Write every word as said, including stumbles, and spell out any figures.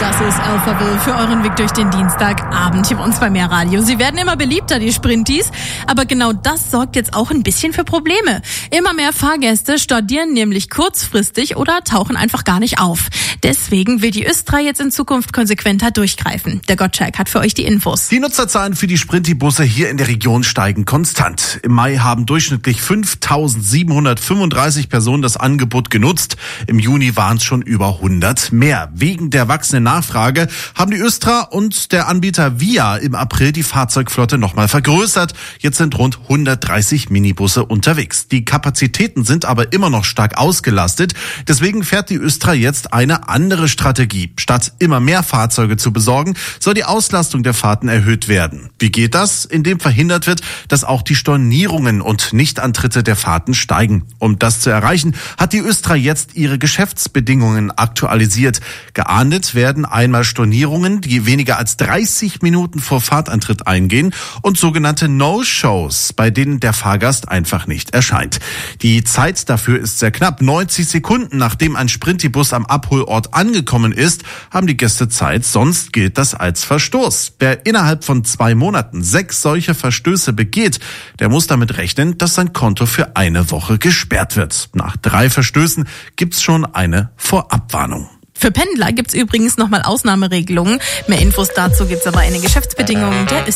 Das ist Alphaville für euren Weg durch den Dienstagabend hier bei uns bei Mehr Radio. Sie werden immer beliebter, die Sprinties, aber genau das sorgt jetzt auch ein bisschen für Probleme. Immer mehr Fahrgäste stornieren nämlich kurzfristig oder tauchen einfach gar nicht auf. Deswegen will die Östra jetzt in Zukunft konsequenter durchgreifen. Der Gottschalk hat für euch die Infos. Die Nutzerzahlen für die Sprinti-Busse hier in der Region steigen konstant. Im Mai haben durchschnittlich fünftausendsiebenhundertfünfunddreißig Personen das Angebot genutzt. Im Juni waren es schon über hundert mehr. Wegen der wachsenden Nachfrage haben die Östra und der Anbieter Via im April die Fahrzeugflotte nochmal vergrößert. Jetzt sind rund hundertdreißig Minibusse unterwegs. Die Kapazitäten sind aber immer noch stark ausgelastet. Deswegen fährt die Östra jetzt eine andere Strategie. Statt immer mehr Fahrzeuge zu besorgen, soll die Auslastung der Fahrten erhöht werden. Wie geht das? Indem verhindert wird, dass auch die Stornierungen und Nichtantritte der Fahrten steigen. Um das zu erreichen, hat die Östra jetzt ihre Geschäftsbedingungen aktualisiert. Geahndet werden einmal Stornierungen, die weniger als dreißig Minuten vor Fahrtantritt eingehen, und sogenannte No-Shows, bei denen der Fahrgast einfach nicht erscheint. Die Zeit dafür ist sehr knapp. neunzig Sekunden, nachdem ein Sprinti-Bus am Abholort angekommen ist, haben die Gäste Zeit, sonst gilt das als Verstoß. Wer innerhalb von zwei Monaten sechs solche Verstöße begeht, der muss damit rechnen, dass sein Konto für eine Woche gesperrt wird. Nach drei Verstößen gibt's schon eine Vorabwarnung. Für Pendler gibt's übrigens nochmal Ausnahmeregelungen. Mehr Infos dazu gibt's aber in den Geschäftsbedingungen der Östra.